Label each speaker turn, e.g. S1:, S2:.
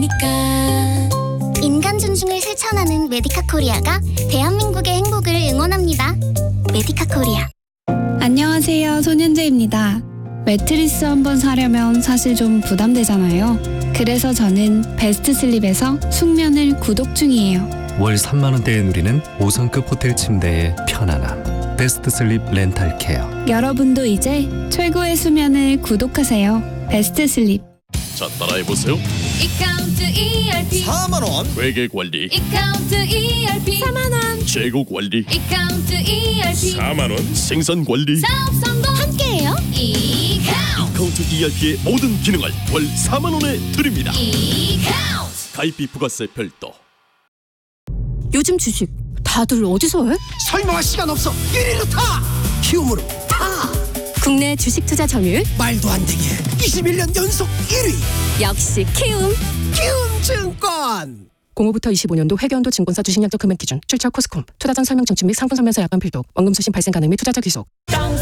S1: 인간 존중을 실천하는 메디카 코리아가 대한민국의 행복을 응원합니다. 메디카 코리아.
S2: 안녕하세요, 손현재입니다. 매트리스 한번 사려면 사실 좀 부담되잖아요. 그래서 저는 베스트 슬립에서 숙면을 구독 중이에요.
S3: 월 3만 원대에 누리는 5성급 호텔 침대의 편안함. 베스트 슬립 렌탈 케어.
S2: 여러분도 이제 최고의 수면을 구독하세요. 베스트 슬립.
S4: 자, 따라해보세요.
S5: 이카운트 ERP
S4: 4만원 회계관리,
S5: 이카운트 ERP 4만원
S4: 재고관리,
S5: 이카운트 ERP
S4: 4만원 생산관리.
S5: 사업 성공 함께해요. 이카운트
S4: 이카운트 ERP의 모든 기능을 월 4만원에 드립니다.
S5: 이카운트.
S4: 가입비 부가세 별도.
S6: 요즘 주식 다들 어디서 해?
S7: 설명할 시간 없어. 1위로 타. 키움으로 타.
S6: 국내 주식 투자 점유율
S7: 말도 안 되게 21년 연속 1위.
S6: 역시 키움.
S7: 키움증권.
S8: 05부터 25년도 회계연도 증권사 주식약정 금액 기준 출처 코스콤 투자전 설명 청취 및 상품 설명서 약관 필독 원금 수신 발생 가능 및 투자자 귀속.